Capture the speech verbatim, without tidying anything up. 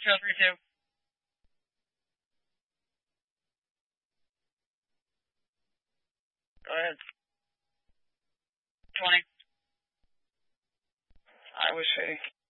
Feel free to. Go ahead. twenty. I was shitty.